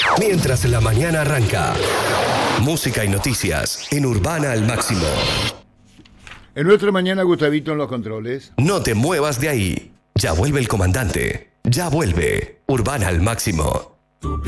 Mientras la mañana arranca. Música y noticias en Urbana al máximo. En nuestra mañana, Gustavito en los controles. No te muevas de ahí. Ya vuelve el comandante. Ya vuelve Urbana al máximo.